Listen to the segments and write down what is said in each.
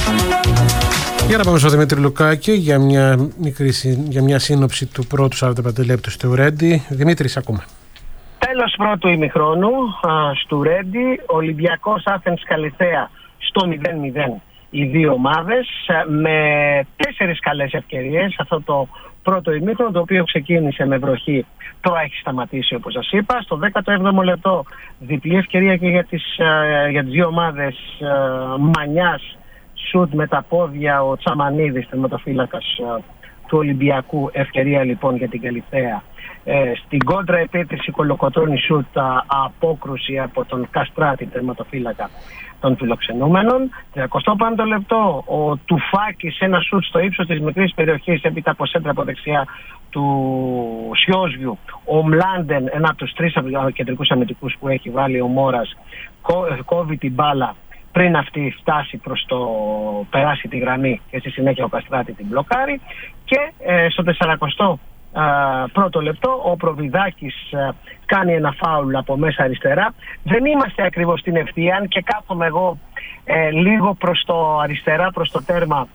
Για να πάμε στο Δημήτρη Λουκάκη για μια σύνοψη του πρώτου 45 λεπτού στο Ρέντι. Δημήτρη, ακούμε. Τέλος πρώτου ημιχρόνου στο Ρέντι, Ολυμπιακός Άθενς Καλιθέα στο 0-0 οι δύο ομάδες, με 4 καλές ευκαιρίες. Αυτό το πρώτο ημίχρονο, το οποίο ξεκίνησε με βροχή, τώρα έχει σταματήσει όπως σας είπα. Στο 17ο λεπτό διπλή ευκαιρία και για τις δύο ομάδες, Μανιάς, σουτ με τα πόδια, ο Τσαμανίδης, τερματοφύλακας του Ολυμπιακού, ευκαιρία λοιπόν για την Καλιθέα. Στην κόντρα επίθεση Κολοκοτρώνη σουτ, απόκρουση από τον Καστράτη, τερματοφύλακα των φιλοξενούμενων. 35ο λεπτό, ο Τουφάκης, ένα σουτ στο ύψος της μικρής περιοχής, έπειτα από σέντρα από δεξιά του Σιόζιου. Ο Μλάντεν, ένα από τους 3 κεντρικούς αμυντικούς που έχει βάλει ο Μόρας, κόβει την μπάλα πριν αυτή φτάσει περάσει τη γραμμή και στη συνέχεια ο Καστράτη την μπλοκάρει. Και στο 41ο λεπτό ο Προβιδάκης κάνει ένα φάουλ από μέσα αριστερά. Δεν είμαστε ακριβώς στην ευθεία, αν και κάθομαι εγώ λίγο προς το αριστερά, προς το τέρμα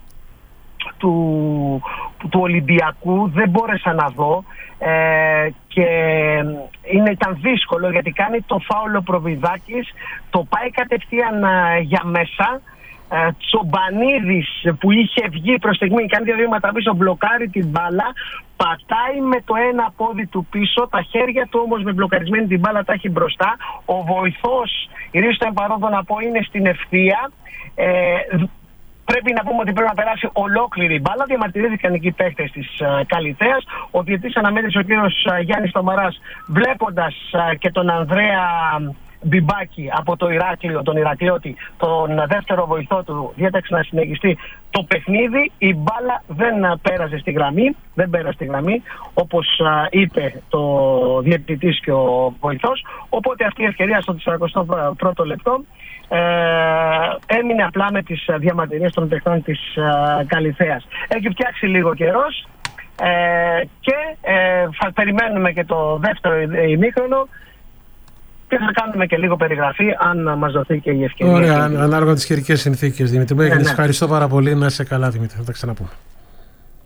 του Ολυμπιακού, δεν μπόρεσα να δω και ήταν δύσκολο, γιατί κάνει το φάουλο Προβιδάκης, το πάει κατευθείαν για μέσα. Τσομπανίδης που είχε βγει προς στιγμή, κάνει 2 βήματα πίσω, μπλοκάρει την μπάλα, πατάει με το ένα πόδι του πίσω, τα χέρια του όμως με μπλοκαρισμένη την μπάλα τα έχει μπροστά. Ο βοηθός, Ρίστο Εμπαρόδο να πω, είναι στην ευθεία. Πρέπει να πούμε ότι πρέπει να περάσει ολόκληρη η μπάλα. Διαμαρτυρήθηκαν εκεί παίκτες της Καλιθέας. Ο διαιτητής αναμέτρησε, ο κύριος Γιάννης Τομαράς, βλέποντας και τον Ανδρέα Μπιμπάκη από το Ηράκλειο, τον Ηρακλειώτη, τον δεύτερο βοηθό του, διέταξε να συνεχιστεί το παιχνίδι. Η μπάλα δεν πέρασε στη γραμμή, όπως είπε το διαιτητής και ο βοηθός. Οπότε αυτή η ευκαιρία στο 41ο λεπτό έμεινε απλά με τις διαμαρτυρίες των παιχτών της Καλιθέας. Έχει φτιάξει λίγο καιρός και θα περιμένουμε και το δεύτερο ημίχρονο και θα κάνουμε και λίγο περιγραφή αν μας δοθεί και η ευκαιρία. Ωραία, ανάλογα τις καιρικές συνθήκες, Δημήτρη. Ευχαριστώ πάρα πολύ. Να είσαι καλά, Δημήτρη. Θα τα ξαναπούμε.